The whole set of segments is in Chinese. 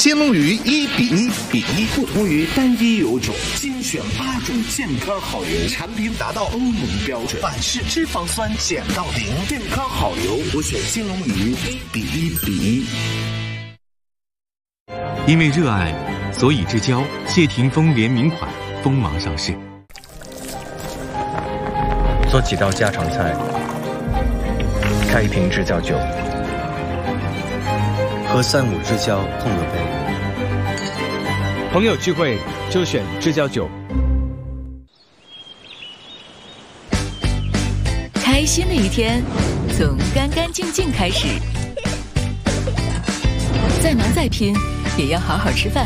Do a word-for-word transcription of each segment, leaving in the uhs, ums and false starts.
金龙鱼一比一比一，不同于单一油种，精选八种健康好油，产品达到欧盟标准，反式脂肪酸减到零，健康好油，我选金龙鱼一比一比一。 因为热爱，所以之交谢霆锋联名款锋芒上市。 做几道家常菜，开一瓶知交酒，和三五知交碰个杯。 朋友聚会就选知交酒。 开心的一天，从干干净净开始。再忙再拼，也要好好吃饭。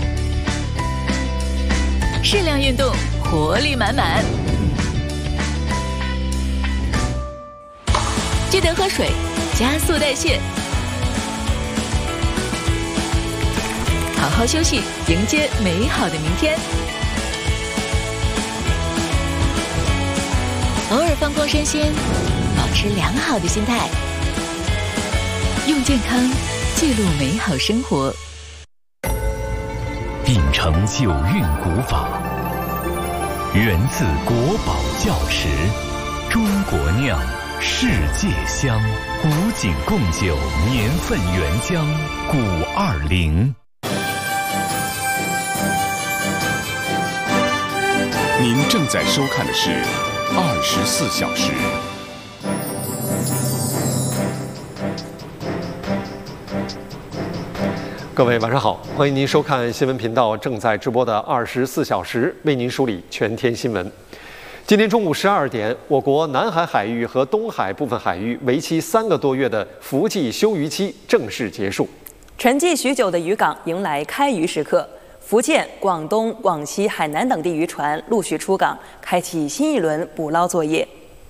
适量运动，活力满满。记得喝水，加速代谢。好好休息，迎接美好的明天。偶尔放光身心，保持良好的心态，用健康记录美好生活。 秉承九韵古法，源自国宝窖池，中国酿，世界香，古井贡酒年份原浆古二零。 您正在收看的是二十四小时。 各位晚上好，欢迎您收看新闻频道正在直播的二十四小时，为您梳理全天新闻。今天中午十二点，我国南海海域和东海部分海域为期三个多月的伏季休渔期正式结束。 沉寂许久的渔港迎来开渔时刻。福建、广东、广西、海南等地渔船陆续出港，开启新一轮捕捞作业。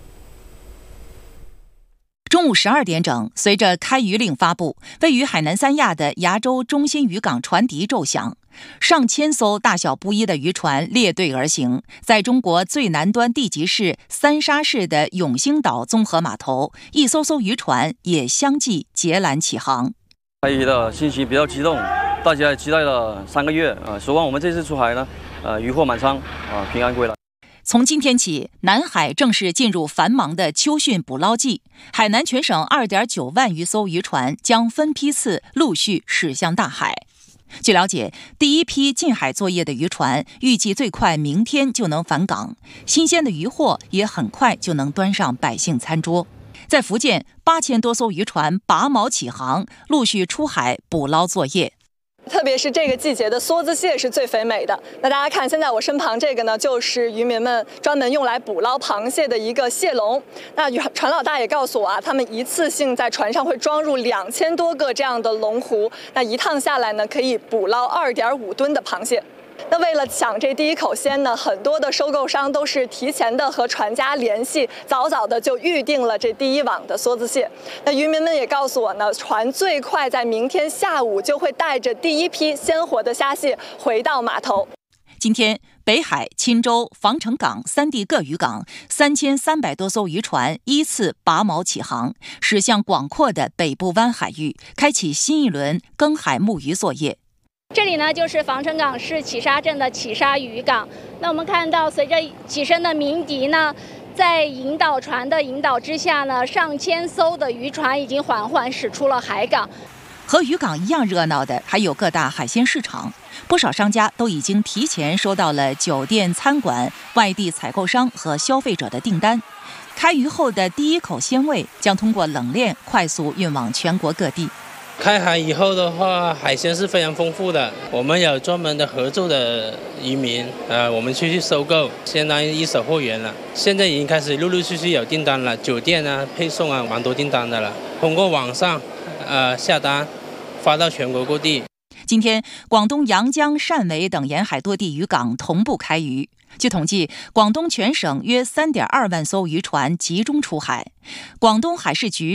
中午十二点整，随着开渔令发布，位于海南三亚的崖州中心渔港船笛骤响，上千艘大小不一的渔船列队而行，在中国最南端地级市三沙市的永兴岛综合码头，一艘艘渔船也相继结缆起航。 开渔的心情比较激动，大家也期待了三个月啊，希望我们这次出海呢，呃，渔获满仓啊，平安归来。 从今天起，南海正式进入繁忙的秋汛捕捞季，海南全省 二点九万余艘渔船将分批次陆续驶向大海。据了解，第一批进海作业的渔船预计最快明天就能返港，新鲜的渔获也很快就能端上百姓餐桌。在福建，八千多艘渔船拔锚起航，陆续出海捕捞作业。 特别是这个季节的梭子蟹是最肥美的。那大家看，现在我身旁这个呢，就是渔民们专门用来捕捞螃蟹的一个蟹笼。那船老大也告诉我啊，他们一次性在船上会装入两千多个这样的龙湖，那一趟下来呢，可以捕捞二点五吨的螃蟹。那为了抢这第一口鲜呢，很多的收购商都是提前的和船家联系，早早的就预定了这第一网的梭子蟹。那渔民们也告诉我呢，船最快在明天下午就会带着第一批鲜活的虾蟹回到码头。 今天，北海、钦州、防城港三地各渔港三千三百多艘渔船依次拔锚起航，驶向广阔的北部湾海域，开启新一轮耕海牧渔作业。 这里呢，就是防城港市启沙镇的启沙渔港。那我们看到，随着起身的鸣笛呢，在引导船的引导之下呢，上千艘的渔船已经缓缓驶出了海港。 和渔港一样热闹的还有各大海鲜市场，不少商家都已经提前收到了酒店、餐馆、外地采购商和消费者的订单。开渔后的第一口鲜味将通过冷链快速运往全国各地。 开海以后的话，海鲜是非常丰富的。我们有专门的合作的渔民，呃，我们去去收购，相当于一手货源了。现在已经开始陆陆续续有订单了，酒店啊、配送啊，蛮多订单的了。通过网上，呃，下单，发到全国各地。 今天，广东阳江、汕尾等沿海多地渔港同步开渔。据统计，广东全省约 三点二万艘渔船集中出海。广东海事局